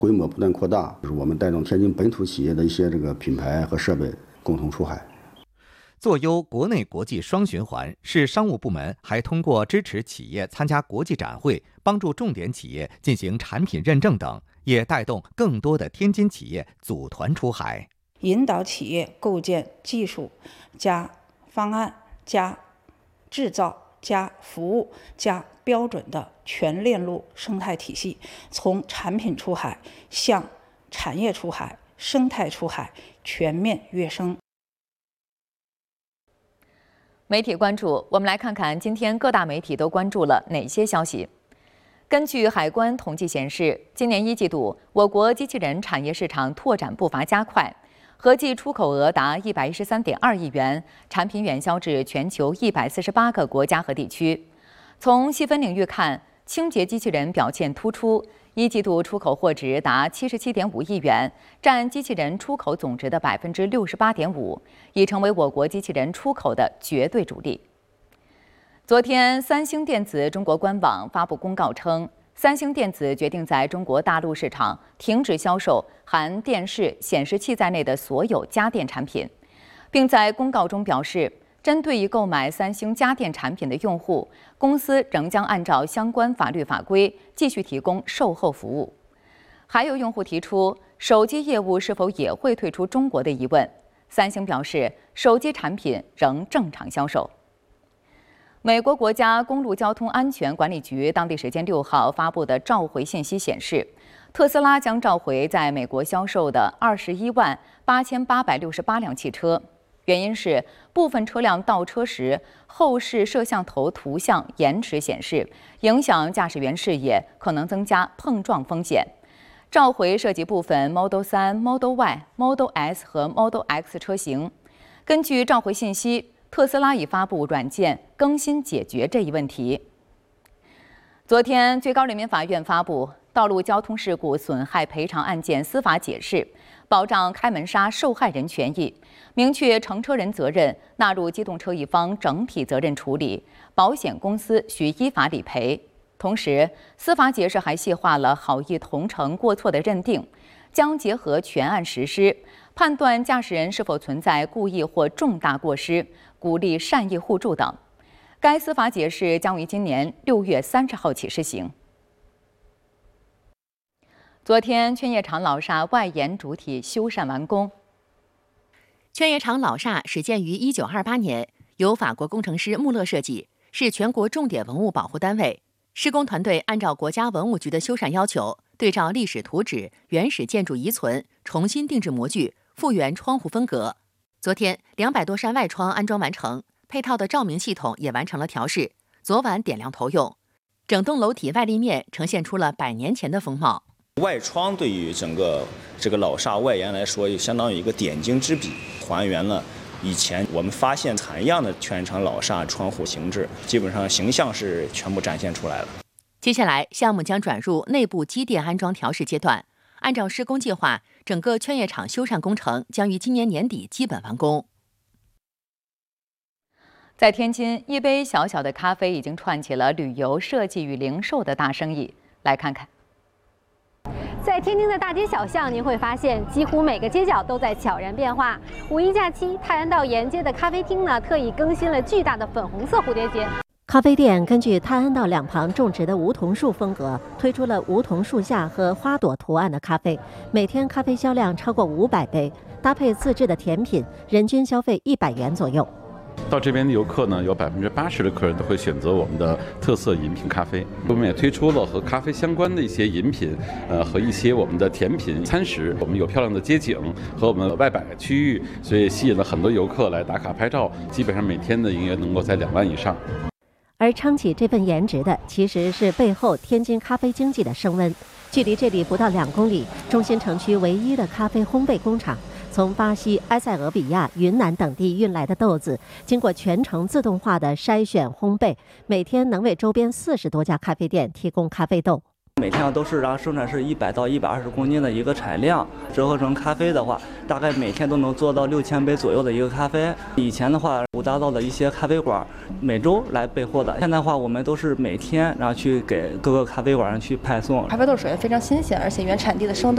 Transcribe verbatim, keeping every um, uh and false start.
规模不断扩大，就是我们带动天津本土企业的一些这个品牌和设备共同出海。 做优国内国际双循环，市商务部门还通过支持企业参加国际展会，帮助重点企业进行产品认证等，也带动更多的天津企业组团出海， 引导企业构建技术加方案加制造加服务加标准的全链路生态体系，从产品出海向产业出海、生态出海全面跃升。 媒体关注，我们来看看今天各大媒体都关注了哪些消息。根据海关统计显示，今年一季度，我国机器人产业市场拓展步伐加快，合计出口额达一百一十三点二亿元，产品远销至全球一百四十八个国家和地区。从细分领域看，清洁机器人表现突出，一季度出口货值达七十七点五亿元，占机器人出口总值的百分之六十八点五，已成为我国机器人出口的绝对主力。昨天，三星电子中国官网发布公告称，三星电子决定在中国大陆市场停止销售含电视、显示器在内的所有家电产品，并在公告中表示，针对已购买三星家电产品的用户，公司仍将按照相关法律法规继续提供售后服务。还有用户提出手机业务是否也会退出中国的疑问，三星表示手机产品仍正常销售。美国国家公路交通安全管理局当地时间六号发布的召回信息显示，特斯拉将召回在美国销售的二十一万八千八百六十八辆汽车。原因是部分车辆倒车时，后视摄像头图像延迟显示，影响驾驶员视野，可能增加碰撞风险。召回涉及部分 Model 三、Model Y、Model S 和 Model X 车型。根据召回信息，特斯拉已发布软件更新解决这一问题。昨天，最高人民法院发布《道路交通事故损害赔偿案件司法解释》，保障开门杀受害人权益，明确乘车人责任纳入机动车一方整体责任处理，保险公司需依法理赔。同时，司法解释还细化了好意同乘过错的认定，将结合全案实施，判断驾驶人是否存在故意或重大过失，鼓励善意互助等。该司法解释将于今年六月三十号起施行。昨天，劝业场老厦外延主体修缮完工。 劝业场老厦始建于一九二八年，由法国工程师穆勒设计，是全国重点文物保护单位。施工团队按照国家文物局的修缮要求，对照历史图纸、原始建筑遗存，重新定制模具，复原窗户风格。昨天，两百多扇外窗安装完成，配套的照明系统也完成了调试，昨晚点亮投用。整栋楼体外立面呈现出了百年前的风貌。 外窗对于整个这个老厦外延来说，相当于一个点睛之笔，还原了以前我们发现残样的劝业场老厦窗户形制，基本上形象是全部展现出来了。 接下来，项目将转入内部机电安装调试阶段。按照施工计划，整个劝业场修缮工程将于今年年底基本完工。 在天津，一杯小小的咖啡已经串起了旅游、设计与零售的大生意。来看看。 在天津的大街小巷，您会发现几乎每个街角都在悄然变化。五一假期，泰安道沿街的咖啡厅呢，特意更新了巨大的粉红色蝴蝶结。 咖啡店根据泰安道两旁种植的梧桐树风格，推出了梧桐树下和花朵图案的咖啡，每天咖啡销量超过五百杯，搭配自制的甜品，人均消费一百元左右。 到这边的游客呢，有百分之八十的客人都会选择我们的特色饮品咖啡。我们也推出了和咖啡相关的一些饮品，呃，和一些我们的甜品餐食。我们有漂亮的街景和我们外摆区域，所以吸引了很多游客来打卡拍照。基本上每天的营业能够在两万以上。 而撑起这份颜值的，其实是背后天津咖啡经济的升温。距离这里不到两公里，中心城区唯一的咖啡烘焙工厂。从巴西、埃塞俄比亚、云南等地运来的豆子，经过全程自动化的筛选烘焙，每天能为周边四十多家咖啡店提供咖啡豆。 每天都是然后生产是一百到一百二十公斤的一个产量，折合成咖啡的话，大概每天都能做到六千杯左右的一个咖啡。以前的话，五大道的一些咖啡馆每周来备货的，现在的话我们都是每天然后去给各个咖啡馆去派送。 咖啡豆首先非常新鲜，而且原产地的生豆